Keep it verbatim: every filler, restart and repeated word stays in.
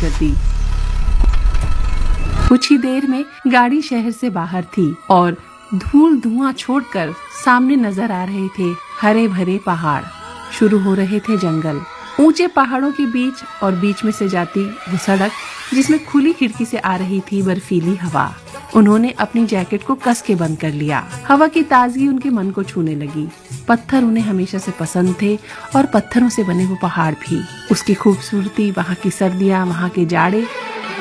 कर दी। कुछ ही देर में गाड़ी शहर से बाहर थी और धूल धुआं छोड़कर सामने नजर आ रहे थे हरे भरे पहाड़। शुरू हो रहे थे जंगल, ऊंचे पहाड़ों के बीच, और बीच में से जाती वो सड़क जिसमें खुली खिड़की से आ रही थी बर्फीली हवा। उन्होंने अपनी जैकेट को कस के बंद कर लिया। हवा की ताजगी उनके मन को छूने लगी। पत्थर उन्हें हमेशा से पसंद थे और पत्थरों से बने वो पहाड़ भी। उसकी खूबसूरती, वहाँ की सर्दियाँ, वहाँ के जाड़े